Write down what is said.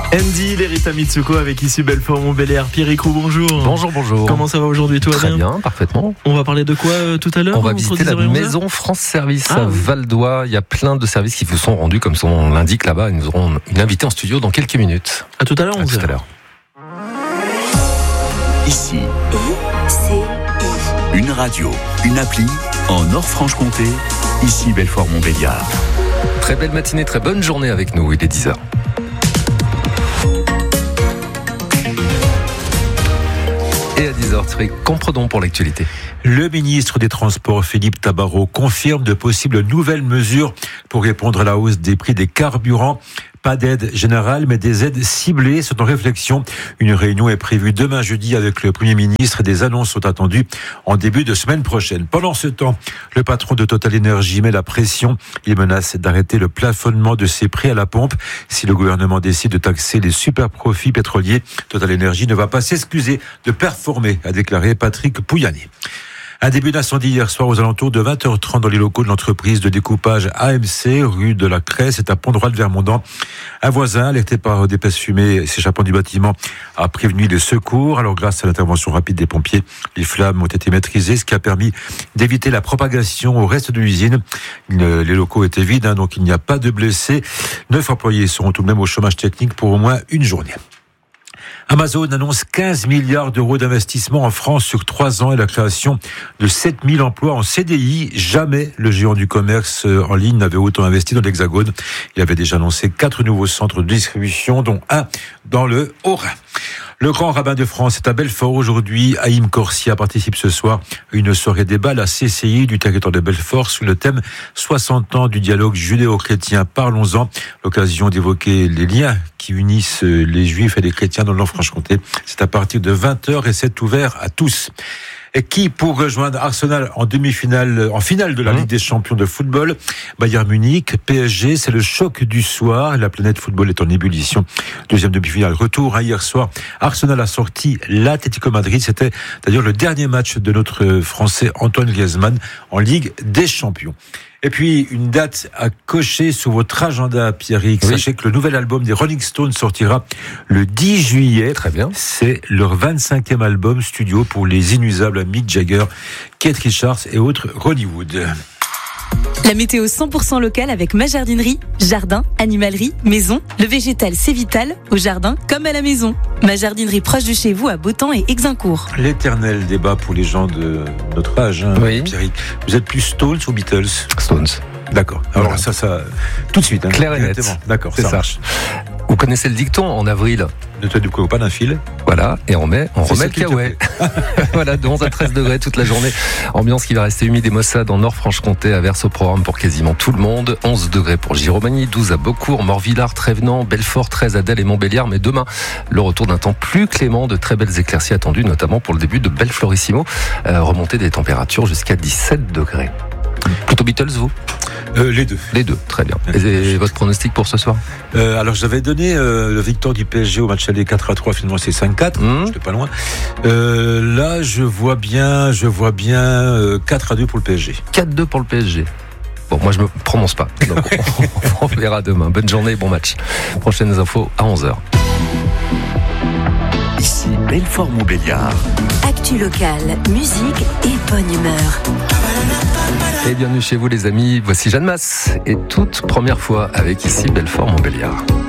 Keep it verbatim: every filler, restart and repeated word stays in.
Andy, Lerita Mitsuko avec ici Belfort Montbéliard. Pierre Icrou, bonjour. Bonjour, bonjour. Comment ça va aujourd'hui, tout va Très bien, bien, parfaitement. On va parler de quoi euh, tout à l'heure? On va visiter la maison France Service ah, à Val d'Oie. Il y a plein de services qui vous sont rendus, comme son nom l'indique là-bas. Ils nous auront une invitée en studio dans quelques minutes. À tout à l'heure, on à tout à l'heure. Ici, I C I. Une radio, une appli en Nord-Franche-Comté. Ici Belfort Montbéliard. Très belle matinée, très bonne journée avec nous. Il est dix heures. Et à dix heures, très comprenons pour l'actualité. Le ministre des Transports, Philippe Tabarot, confirme de possibles nouvelles mesures pour répondre à la hausse des prix des carburants. Pas d'aide générale, mais des aides ciblées sont en réflexion. Une réunion est prévue demain jeudi avec le Premier ministre et des annonces sont attendues en début de semaine prochaine. Pendant ce temps, le patron de Total Energy met la pression. Il menace d'arrêter le plafonnement de ses prix à la pompe. Si le gouvernement décide de taxer les super profits pétroliers, Total Energy ne va pas s'excuser de performer, a déclaré Patrick Pouyanné. Un début d'incendie hier soir aux alentours de vingt heures trente dans les locaux de l'entreprise de découpage A M C, rue de la Cresse, c'est à Pont-Droit de Vermondant. Un voisin, alerté par des épaisses fumées s'échappant du bâtiment, a prévenu les secours. Alors, grâce à l'intervention rapide des pompiers, les flammes ont été maîtrisées, ce qui a permis d'éviter la propagation au reste de l'usine. Les locaux étaient vides, hein, donc il n'y a pas de blessés. Neuf employés seront tout de même au chômage technique pour au moins une journée. Amazon annonce quinze milliards d'euros d'investissement en France sur trois ans et la création de sept mille emplois en C D I. Jamais le géant du commerce en ligne n'avait autant investi dans l'Hexagone. Il avait déjà annoncé quatre nouveaux centres de distribution, dont un dans le Haut-Rhin. Le grand rabbin de France est à Belfort aujourd'hui. Haïm Corsia participe ce soir à une soirée débat à la C C I du territoire de Belfort sous le thème soixante ans du dialogue judéo-chrétien. Parlons-en. L'occasion d'évoquer les liens qui unissent les juifs et les chrétiens dans le Nord-Franche-Comté. C'est à partir de vingt heures et c'est ouvert à tous. Et qui pour rejoindre Arsenal en demi-finale, en finale de la Ligue des Champions de football? Bayern Munich, P S G, c'est le choc du soir. La planète football est en ébullition. Deuxième demi-finale, retour hein, hier soir. Arsenal a sorti l'Atlético Madrid. C'était d'ailleurs le dernier match de notre Français Antoine Griezmann en Ligue des Champions. Et puis, une date à cocher sur votre agenda, Pierrick. Oui. Sachez que le nouvel album des Rolling Stones sortira le dix juillet. Très bien. C'est leur vingt-cinquième album studio pour les inusables Mick Jagger, Keith Richards et autres Ronnie Wood. La météo cent pour cent locale avec ma jardinerie, jardin, animalerie, maison. Le végétal c'est vital, au jardin comme à la maison. Ma jardinerie proche de chez vous à Beautemps et Exincourt. L'éternel débat pour les gens de notre âge, hein, oui. Pierrick. Vous êtes plus Stones ou Beatles? Stones. D'accord. Alors voilà. ça, ça, tout de suite. Hein, clair et net. D'accord, c'est ça, ça marche. Vous connaissez le dicton en avril? Ne te découvre pas d'un fil. Voilà, et on met, on c'est remet le kawaii. Voilà, de onze à treize degrés toute la journée. Ambiance qui va rester humide et maussade en Nord-Franche-Comté, averse au programme pour quasiment tout le monde. onze degrés pour Giromagny, douze à Beaucourt, Morvillard, Trévenant, Belfort, treize à Delle et Montbéliard. Mais demain, le retour d'un temps plus clément, de très belles éclaircies attendues, notamment pour le début de Belflorissimo. Euh, remontée des températures jusqu'à dix-sept degrés. Plutôt Beatles, vous? Euh, les deux. Les deux, très bien. Et, et votre pronostic pour ce soir? euh, Alors j'avais donné euh, la victoire du P S G au match aller quatre à trois, finalement c'est cinq quatre, mmh. J'étais pas loin. Euh, là je vois bien, je vois bien euh, quatre à deux pour le P S G. quatre deux pour le P S G. Bon, moi je me prononce pas, donc on, on verra demain. Bonne journée, bon match. Prochaines infos à onze heures. Ici Belfort Montbéliard. Actu locale, musique et bonne humeur. Et bienvenue chez vous les amis, voici Jeanne Masse et toute première fois avec ici Belfort Montbéliard.